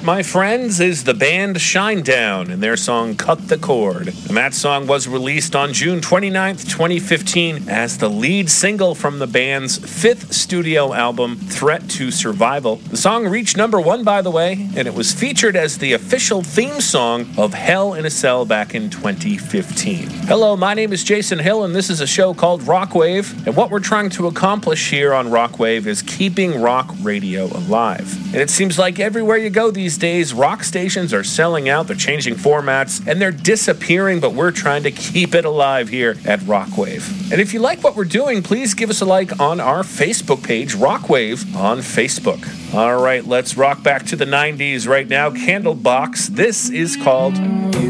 That, my friends, is the band Shinedown and their song Cut the Cord. And that song was released on June 29th, 2015 as the lead single from the band's fifth studio album, Threat to Survival. The song reached number 1, by the way, and it was featured as the official theme song of Hell in a Cell back in 2015. Hello, my name is Jason Hill, and this is a show called Rockwave. And what we're trying to accomplish here on Rockwave is keeping rock radio alive. And it seems like everywhere you go these days, rock stations are selling out, they're changing formats, and they're disappearing, but we're trying to keep it alive here at Rockwave. And if you like what we're doing, please give us a like on our Facebook page, Rockwave on Facebook. All right, let's rock back to the 90s right now. Candlebox. This is called